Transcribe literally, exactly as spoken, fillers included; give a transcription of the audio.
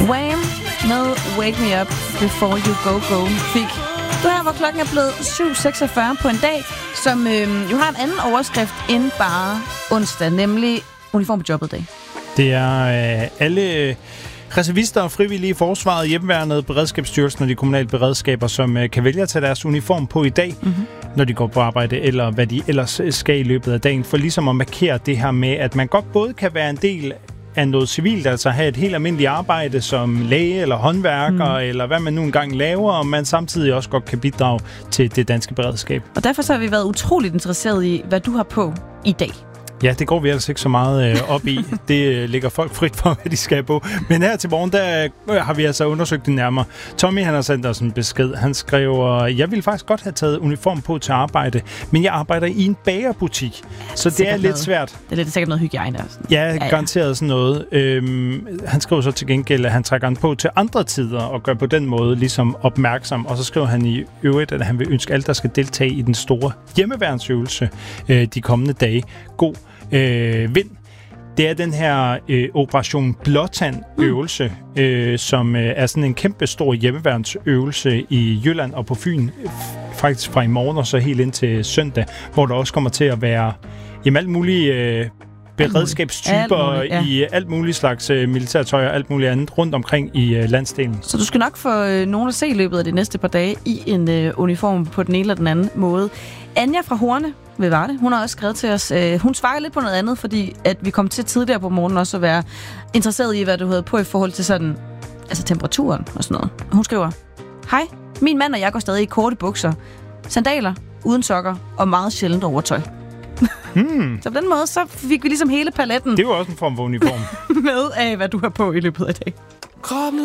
Wham med Wake Me Up Before You Go Go fik du her, hvor klokken er blevet syv seksogfyrre på en dag, som øh, jo har en anden overskrift end bare onsdag, nemlig uniform på jobbet dag. Det er øh, alle reservister og frivillige i forsvaret, hjemmeværnet, Beredskabsstyrelsen og de kommunale beredskaber, som øh, kan vælge at tage deres uniform på i dag, mm-hmm. når de går på arbejde, eller hvad de ellers skal i løbet af dagen, for ligesom at markere det her med, at man godt både kan være en del af noget civilt, altså have et helt almindeligt arbejde som læge eller håndværker, mm. eller hvad man nu engang laver, og man samtidig også godt kan bidrage til det danske beredskab. Og derfor så har vi været utroligt interesseret i, hvad du har på i dag. Ja, det går vi altså ikke så meget øh, op i. Det øh, ligger folk frit for, hvad de skal på. Men her til morgen, der øh, har vi altså undersøgt det nærmere. Tommy, han har sendt os en besked. Han skriver, jeg ville faktisk godt have taget uniform på til arbejde, men jeg arbejder i en bagerbutik, ja, så det, det er lidt noget. svært. Det er lidt sikkert noget hygiejne. Ja, ja, ja, garanteret sådan noget. Øhm, han skriver så til gengæld, at han trækker den på til andre tider, og gør på den måde ligesom opmærksom. Og så skriver han i øvrigt, at han vil ønske alle, der skal deltage i den store hjemmeværnsøvelse øh, de kommende dage, god Øh, vind. Det er den her øh, Operation Blåtand-øvelse, mm. øh, som øh, er sådan en kæmpe stor hjemmeværnsøvelse i Jylland og på Fyn, f- faktisk fra i morgen og så helt ind til søndag, hvor der også kommer til at være jamen, alt mulige øh, beredskabstyper alt muligt, ja. i alt muligt slags øh, militærtøj og alt muligt andet rundt omkring i øh, landsdelen. Så du skal nok få øh, nogen at se i løbet af de næste par dage i en øh, uniform på den ene eller den anden måde. Anja fra Horne ved Varde, hun har også skrevet til os. Øh, hun svarer lidt på noget andet, fordi at vi kom til tidligere på morgenen også at være interesseret i, hvad du havde på i forhold til sådan, altså temperaturen og sådan noget. Hun skriver, hej, min mand og jeg går stadig i korte bukser, sandaler, uden sokker og meget sjældent overtøj. Hmm. Så på den måde, så fik vi ligesom hele paletten. Det var også en form for uniform. med af, hvad du har på i løbet af dag.